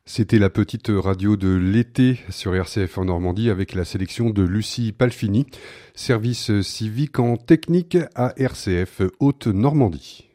C'était la petite radio de l'été sur RCF en Normandie avec la sélection de Lucie Palfini, service civique en technique à RCF Haute-Normandie.